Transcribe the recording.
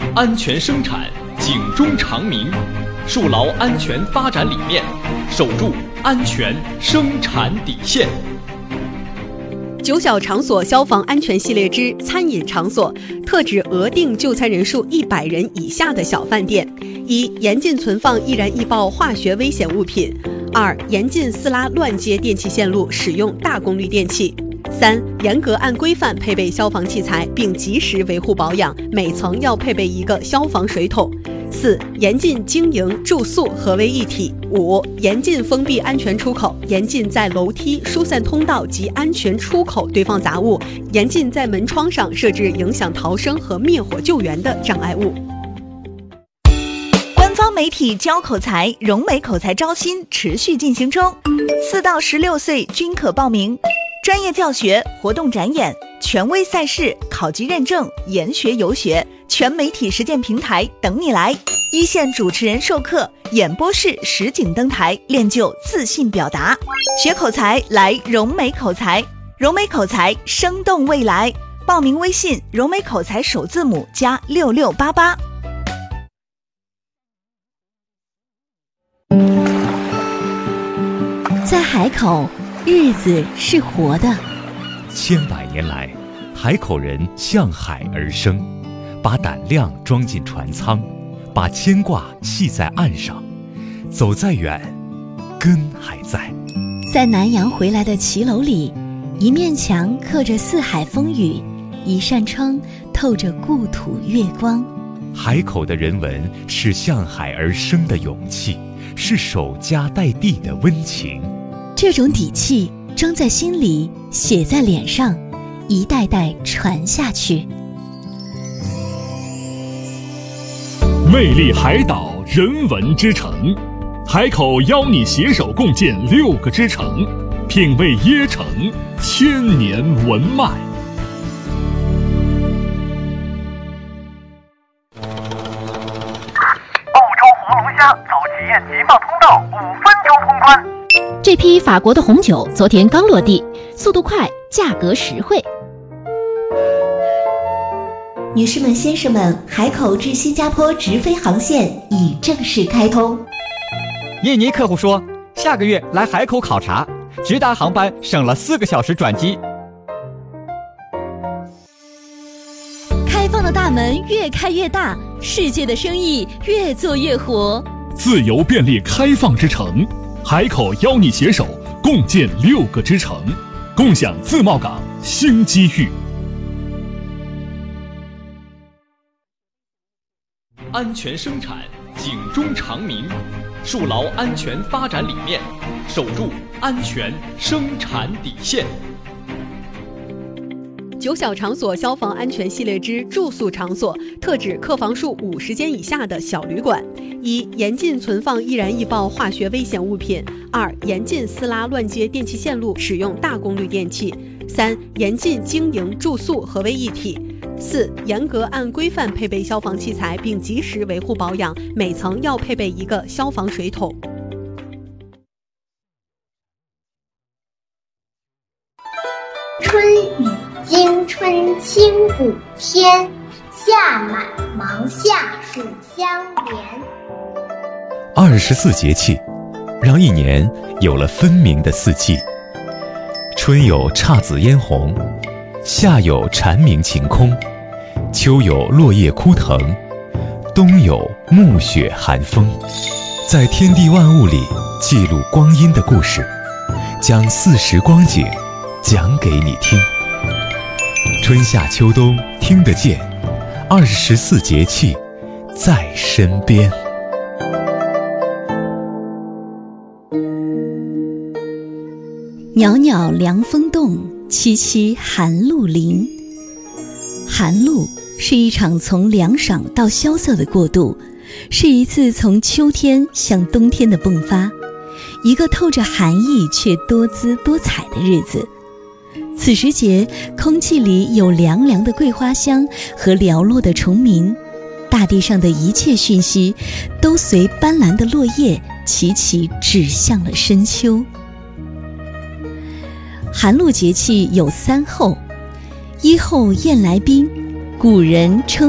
安全生产，警钟长鸣，树牢安全发展理念，守住安全生产底线。 9小场所消防安全系列之餐饮场所，特指额定就餐人数100人以下的小饭店。1、严禁存放易燃易爆化学危险物品。2、严禁私拉乱接电气线路，使用大功率电器。3、严格按规范配备消防器材，并及时维护保养，每层要配备一个消防水桶。4、严禁经营、住宿合为一体。5、严禁封闭安全出口，严禁在楼梯、疏散通道及安全出口堆放杂物，严禁在门窗上设置影响逃生和灭火救援的障碍物。 官方媒体教口才，融美口才招新持续进行中，4到16岁均可报名。专业教学、活动展演、权威赛事、考级认证、研学游学，全媒体实践平台等你来。一线主持人授课，演播室实景登台，练就自信表达。学口才来融美口才，融美口才生动未来。报名微信融美口才首字母加6688。 在海口，日子是活的。 千百年来，海口人向海而生，把胆量装进船舱，把牵挂系在岸上。走再远，根还在。 在南洋回来的骑楼里，一面墙刻着四海风雨，一扇窗透着故土月光。 海口的人文是向海而生的勇气，是守家待地的温情。 这种底气装在心里，写在脸上，一代代传下去。 魅力海岛人文之城，海口邀你携手共建6个之城，品味椰城千年文脉。 澳洲活龙虾走企业极放通道，5分钟通关。 这批法国的红酒昨天刚落地，速度快，价格实惠。 女士们、先生们，海口至新加坡直飞航线已正式开通。 印尼客户说，下个月来海口考察，直达航班省了4个小时转机。 开放的大门越开越大，世界的生意越做越活。 自由便利开放之城，海口邀你携手共建6个之城，共享自贸港新机遇。 安全生产，警钟长鸣，树牢安全发展理念，守住安全生产底线。 9小场所消防安全系列之住宿场所，特指客房数50间以下的小旅馆。1、严禁存放易燃易爆化学危险物品。2、严禁私拉乱接电气线路，使用大功率电器。3、严禁经营、住宿合为一体。4、严格按规范配备消防器材，并及时维护保养，每层要配备一个消防水桶。 春雨惊春清谷天，夏满芒夏暑相连。 24节气，让一年有了分明的四季。春有姹紫嫣红，夏有蝉鸣晴空，秋有落叶枯藤，冬有暮雪寒风。在天地万物里记录光阴的故事，将四时光景讲给你听。春夏秋冬听得见，24节气在身边。 袅袅凉风动，凄凄寒露临。寒露是一场从凉爽到萧瑟的过渡，是一次从秋天向冬天的迸发，一个透着寒意却多姿多彩的日子。此时节，空气里有凉凉的桂花香和寥落的虫鸣，大地上的一切讯息都随斑斓的落叶齐齐指向了深秋。寒露节气有3候：1候雁来宾，古人称